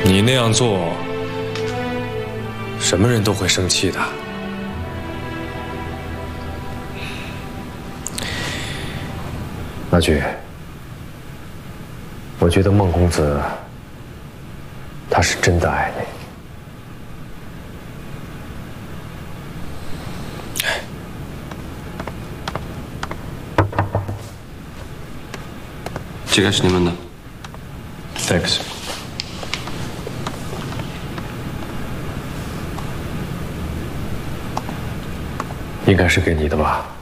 你那样做，什么人都会生气的。 阿菊，我觉得孟公子他是真的爱你。 这个是你们的 Thanks。 应该是给你的吧？